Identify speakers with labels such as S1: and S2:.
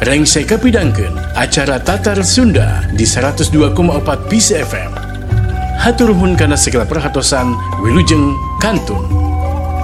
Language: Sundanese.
S1: Reng saya kapidangkeun acara Tatar Sunda di 102,4 Peace FM. Hatur nuhun kana segala perhatosan, wilujeng kantun.